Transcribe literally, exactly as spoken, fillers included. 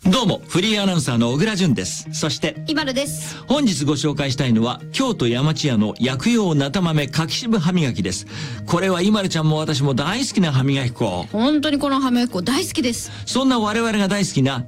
どうも、フリーアナウンサーの小倉淳です。そして、 イバルです。 本日ご紹介したいのは、京都山千屋の薬用なた豆柿渋歯磨きです。これはイマルちゃんも私も大好きな歯磨き粉。 本当にこの歯磨き粉大好きです。 そんな我々が大好きな